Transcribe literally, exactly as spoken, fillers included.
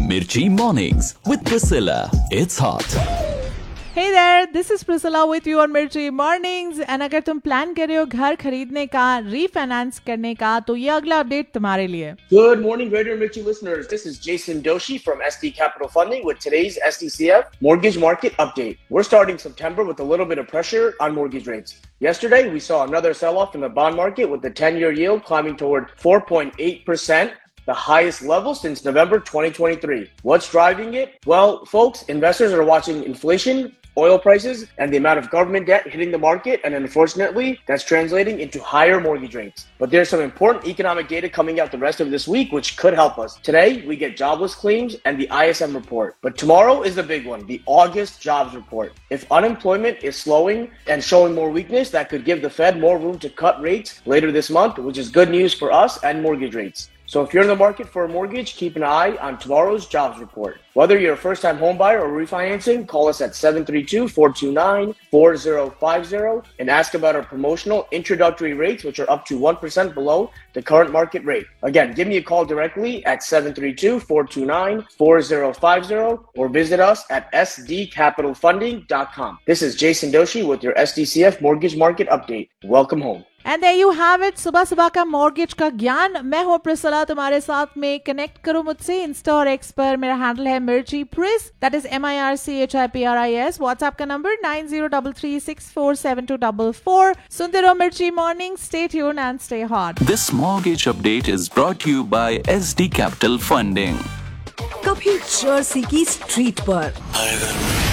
Mirchi Mornings with Priscilla. It's hot. Hey there, this is Priscilla with you on Mirchi Mornings. And अगर तुम plan कर रहे हो घर खरीदने का, रीफाइनेंस करने का, तो ये अगला अपडेट तुम्हारे लिए. Good morning, Radio Mirchi listeners. This is Jason Doshi from S D Capital Funding with today's S D C F Mortgage Market Update. We're starting September with a little bit of pressure on mortgage rates. Yesterday, we saw another sell-off in the bond market with the ten-year yield climbing toward four point eight percent. The highest level since November twenty twenty-three. What's driving it? Well, folks, investors are watching inflation, oil prices, and the amount of government debt hitting the market, and unfortunately, that's translating into higher mortgage rates. But there's some important economic data coming out the rest of this week which could help us. Today, we get jobless claims and the I S M report. But tomorrow is the big one, the August jobs report. If unemployment is slowing and showing more weakness, that could give the Fed more room to cut rates later this month, which is good news for us and mortgage rates. So if you're in the market for a mortgage, keep an eye on tomorrow's jobs report. Whether you're a first-time homebuyer or refinancing, call us at seven three two, four two nine, four zero five zero and ask about our promotional introductory rates, which are up to one percent below the current market rate. Again, give me a call directly at seven three two, four two nine, four zero five zero or visit us at s d capital funding dot com. This is Jason Doshi with your S D C F Mortgage Market Update. Welcome home. And there you have it. सुबह सुबह का mortgage का ज्ञान. मैं हूँ प्रिसला तुम्हारे साथ में. कनेक्ट करो मुझसे इंस्टा और एक्स पर. मेरा हैंडल है मिर्ची प्रिस, that is M I R C H I P R I S. WhatsApp का number nine zero three three six four seven to four four. सुनते रहो मिर्ची morning. Stay tune and stay hot. This mortgage update is brought to you by S D Capital Funding. कभी Jersey की street पर